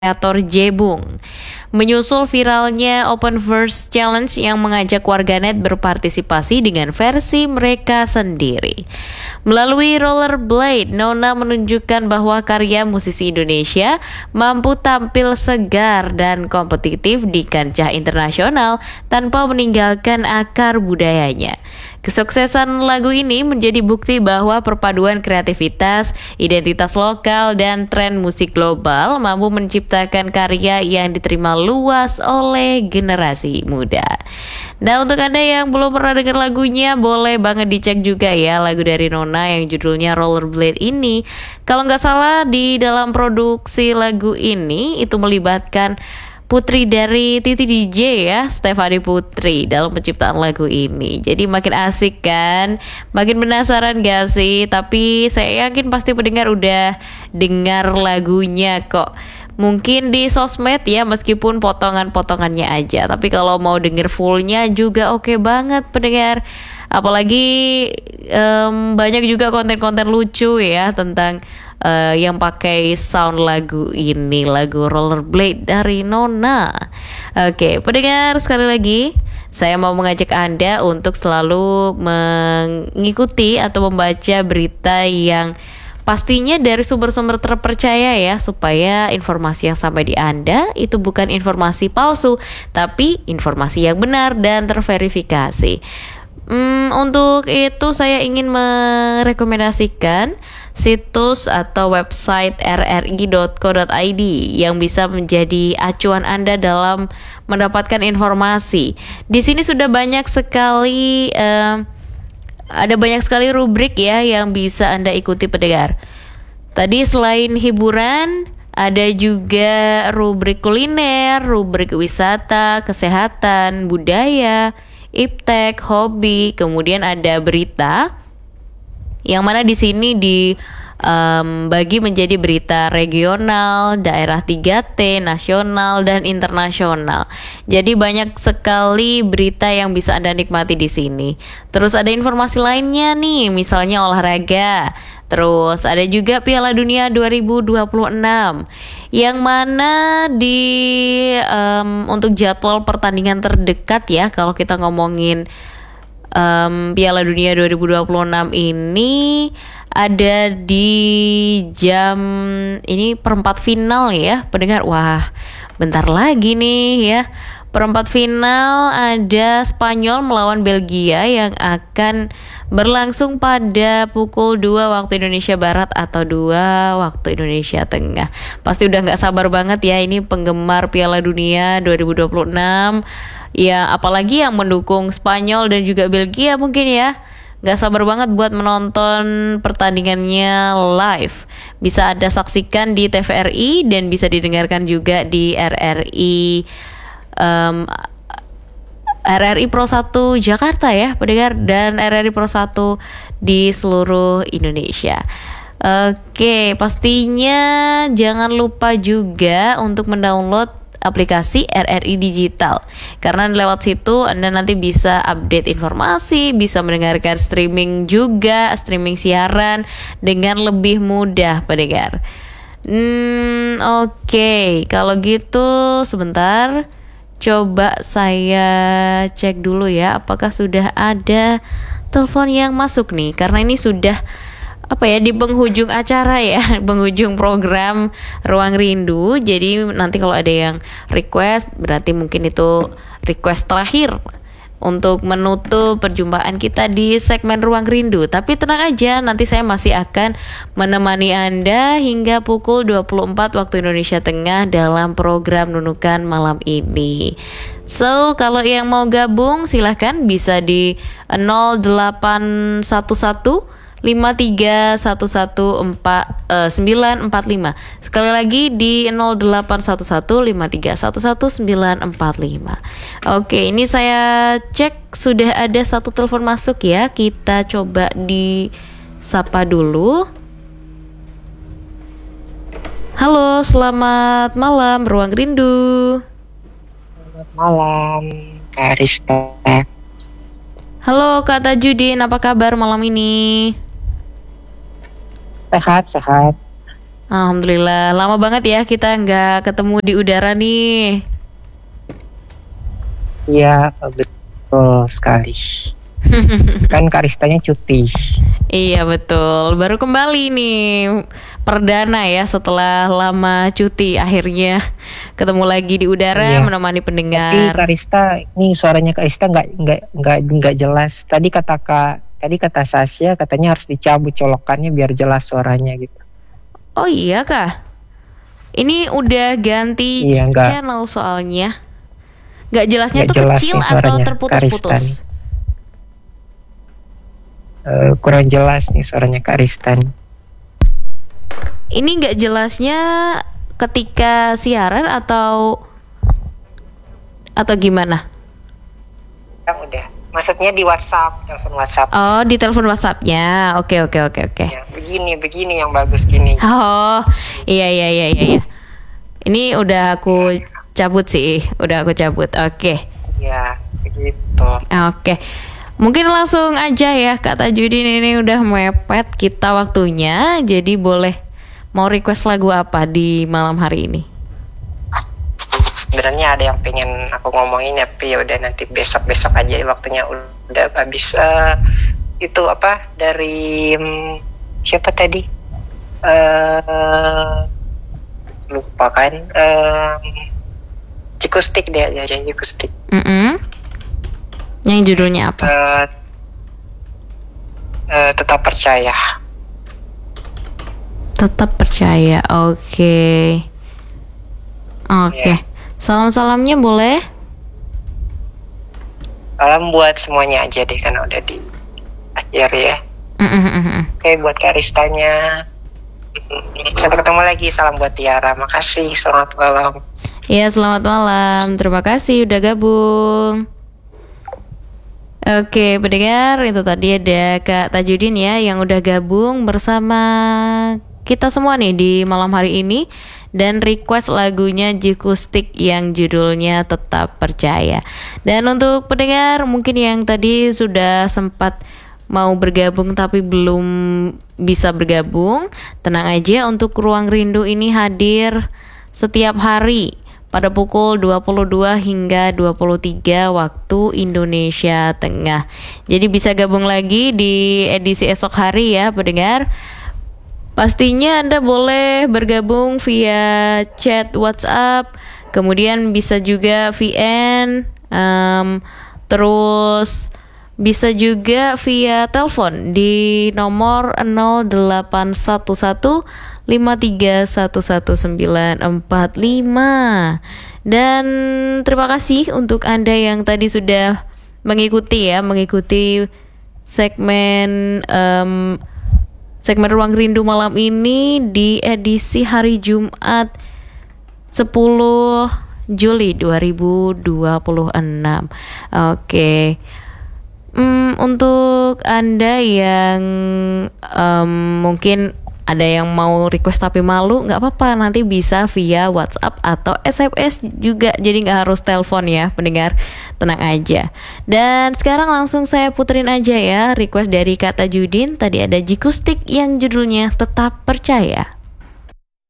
kreator Jebung. Menyusul viralnya Open Verse Challenge yang mengajak warganet berpartisipasi dengan versi mereka sendiri. Melalui Rollerblade, Nona menunjukkan bahwa karya musisi Indonesia mampu tampil segar dan kompetitif di kancah internasional tanpa meninggalkan akar budayanya. Kesuksesan lagu ini menjadi bukti bahwa perpaduan kreativitas, identitas lokal, dan tren musik global mampu menciptakan karya yang diterima luas oleh generasi muda. Nah, untuk Anda yang belum pernah dengar lagunya, boleh banget dicek juga ya lagu dari Nona yang judulnya Rollerblade ini. Kalau nggak salah di dalam produksi lagu ini itu melibatkan putri dari Titi DJ ya, Stefani Putri dalam penciptaan lagu ini. Jadi makin asik kan? Makin penasaran gak sih? Tapi saya yakin pasti pendengar udah dengar lagunya kok. Mungkin di sosmed ya, meskipun potongan-potongannya aja. Tapi kalau mau denger fullnya juga oke banget pendengar. Apalagi banyak juga konten-konten lucu ya tentang yang pakai sound lagu ini, lagu Rollerblade dari Nona. Oke, pendengar, sekali lagi saya mau mengajak Anda untuk selalu mengikuti atau membaca berita yang pastinya dari sumber-sumber terpercaya ya, supaya informasi yang sampai di Anda itu bukan informasi palsu, tapi informasi yang benar dan terverifikasi. Untuk itu saya ingin merekomendasikan situs atau website rri.co.id yang bisa menjadi acuan Anda dalam mendapatkan informasi. Di sini sudah banyak sekali ada banyak sekali rubrik ya yang bisa Anda ikuti pendengar. Tadi selain hiburan, ada juga rubrik kuliner, rubrik wisata, kesehatan, budaya, iptek, hobi, kemudian ada berita, yang mana di sini dibagi menjadi berita regional, daerah 3T, nasional, dan internasional. Jadi banyak sekali berita yang bisa Anda nikmati di sini. Terus ada informasi lainnya nih, misalnya olahraga. Terus ada juga Piala Dunia 2026 yang mana untuk jadwal pertandingan terdekat ya, kalau kita ngomongin Piala Dunia 2026 ini ada di jam ini perempat final ya pendengar. Wah, bentar lagi nih ya. Perempat final ada Spanyol melawan Belgia yang akan berlangsung pada pukul 2 waktu Indonesia Barat atau 2 waktu Indonesia Tengah. Pasti udah gak sabar banget ya ini penggemar Piala Dunia 2026. Ya, apalagi yang mendukung Spanyol dan juga Belgia mungkin ya. Gak sabar banget buat menonton pertandingannya live. Bisa Anda saksikan di TVRI dan bisa didengarkan juga di RRI Pro 1 Jakarta ya pendengar, dan RRI Pro 1 di seluruh Indonesia. Oke, pastinya jangan lupa juga untuk mendownload aplikasi RRI Digital, karena lewat situ Anda nanti bisa update informasi, bisa mendengarkan streaming juga, streaming siaran dengan lebih mudah pendengar. Oke, kalau gitu sebentar, coba saya cek dulu ya apakah sudah ada telepon yang masuk nih, karena ini sudah di penghujung acara ya, penghujung program Ruang Rindu. Jadi nanti kalau ada yang request, berarti mungkin itu request terakhir untuk menutup perjumpaan kita di segmen Ruang Rindu. Tapi tenang aja, nanti saya masih akan menemani Anda hingga pukul 24 waktu Indonesia Tengah dalam program Nunukan malam ini. So, kalau yang mau gabung silahkan bisa di 0811 5311945. Sekali lagi di 0811 5311945. Oke, ini saya cek sudah ada satu telepon masuk ya. Kita coba disapa dulu. Halo, selamat malam Ruang Rindu. Selamat malam Kak Rista. Halo Kak Tajudin, apa kabar malam ini? Sehat. Alhamdulillah, lama banget ya kita nggak ketemu di udara nih. Iya, betul sekali. Kan Karistanya cuti. Iya betul, baru kembali nih perdana ya setelah lama cuti, akhirnya ketemu lagi di udara Iya. menemani Tapi pendengar. Karista, ini suaranya Karista nggak jelas. Tadi kata Sasya katanya harus dicabut colokannya biar jelas suaranya gitu. Oh iya kah? Ini udah ganti Iya, channel soalnya. Nggak jelasnya nggak tuh jelas kecil nih atau suaranya Karista terputus-putus? nih. Kurang jelas nih suaranya Karista nih. Ini nggak jelasnya ketika siaran atau gimana? Yang udah. Maksudnya di WhatsApp, telepon WhatsApp. Oh, di telepon WhatsApp-nya. Oke. Ya, begini yang bagus gini. Oh, iya. Ini udah aku cabut sih, udah aku cabut. Oke. Ya, begitu. Oke. Mungkin langsung aja ya Kak Tajudin, ini udah mepet kita waktunya. Jadi boleh mau request lagu apa di malam hari ini? Sebenarnya ada yang pengen aku ngomongin ya, tapi ya udah nanti besok aja waktunya udah habis. Itu apa dari siapa tadi? Lupa kan? Cikustik deh aja Cikustik. Yang judulnya apa? Tetap percaya. Tetap percaya. Oke. Ya. Salam-salamnya boleh? Salam buat semuanya aja deh karena udah di akhir ya. Oke, buat Karistanya. Sampai ketemu lagi. Salam buat Tiara. Makasih. Selamat malam. Ya, selamat malam. Terima kasih udah gabung. Oke, pendengar, itu tadi ada Kak Tajudin ya yang udah gabung bersama kita semua nih di malam hari ini dan request lagunya Jikustik yang judulnya Tetap Percaya. Dan untuk pendengar mungkin yang tadi sudah sempat mau bergabung tapi belum bisa bergabung, tenang aja, untuk Ruang Rindu ini hadir setiap hari pada pukul 22 hingga 23 waktu Indonesia Tengah. Jadi bisa gabung lagi di edisi esok hari ya pendengar. Pastinya Anda boleh bergabung via chat WhatsApp, kemudian bisa juga VN, terus bisa juga via telepon di nomor 0811 5311945. Dan terima kasih untuk Anda yang tadi sudah mengikuti segmen Ruang Rindu malam ini di edisi hari Jumat 10 Juli 2026. Oke. Untuk Anda yang mungkin ada yang mau request tapi malu, nggak apa-apa, nanti bisa via WhatsApp atau SMS juga, jadi nggak harus telepon ya pendengar, tenang aja. Dan sekarang langsung saya puterin aja ya request dari Kak Tajudin. Tadi ada Jikustik yang judulnya Tetap Percaya.